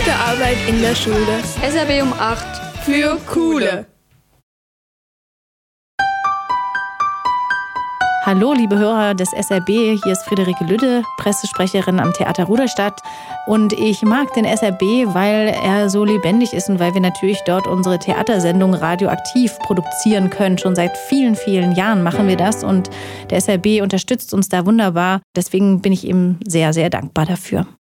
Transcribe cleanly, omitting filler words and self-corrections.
Gute Arbeit in der Schule. SRB um 8. Für Coole. Hallo, liebe Hörer des SRB, hier ist Friederike Lüdde, Pressesprecherin am Theater Rudolstadt. Und ich mag den SRB, weil er so lebendig ist und weil wir natürlich dort unsere Theatersendung radioaktiv produzieren können. Schon seit vielen, vielen Jahren machen wir das und der SRB unterstützt uns da wunderbar. Deswegen bin ich ihm sehr, sehr dankbar dafür.